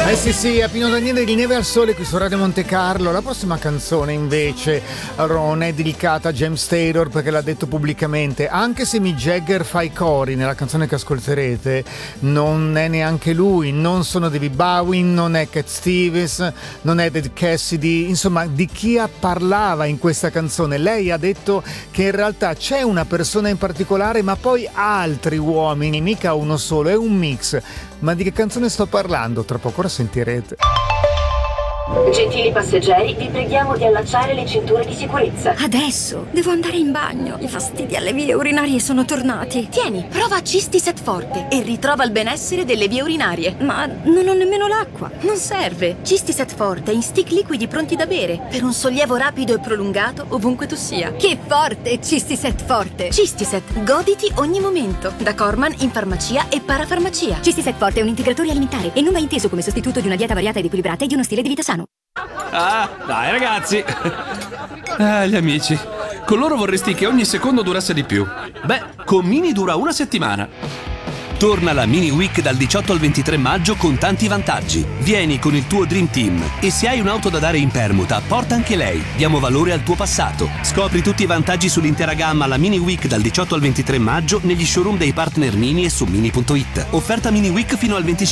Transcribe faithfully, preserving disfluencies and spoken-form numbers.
Eh sì sì, a Pino Daniele di Neve al Sole qui su Radio Monte Carlo. La prossima canzone invece non è dedicata a James Taylor perché l'ha detto pubblicamente. Anche se Mick Jagger fa i cori nella canzone che ascolterete, non è neanche lui, non sono David Bowie, non è Cat Stevens, non è Ted Cassidy. Insomma, di chi parlava in questa canzone? Lei ha detto che in realtà c'è una persona in particolare ma poi altri uomini, mica uno solo, è un mix. Ma di che canzone sto parlando? Tra poco la sentirete. Gentili passeggeri, vi preghiamo di allacciare le cinture di sicurezza. Adesso devo andare in bagno. I fastidi alle vie urinarie sono tornati. Tieni, prova Cistiset Forte e ritrova il benessere delle vie urinarie. Ma non ho nemmeno l'acqua. Non serve. Cistiset Forte in stick liquidi pronti da bere per un sollievo rapido e prolungato ovunque tu sia. Che forte, Cistiset Forte. Cistiset, goditi ogni momento. Da Corman in farmacia e parafarmacia. Cistiset Forte è un integratore alimentare e non va inteso come sostituto di una dieta variata ed equilibrata e di uno stile di vita sano. Ah, dai ragazzi. Ah, gli amici. Con loro vorresti che ogni secondo durasse di più. Beh, con Mini dura una settimana. Torna la Mini Week dal diciotto al ventitré maggio con tanti vantaggi. Vieni con il tuo Dream Team e se hai un'auto da dare in permuta, porta anche lei. Diamo valore al tuo passato. Scopri tutti i vantaggi sull'intera gamma alla Mini Week dal diciotto al ventitré maggio negli showroom dei partner Mini e su mini punto it. Offerta Mini Week fino al venticinque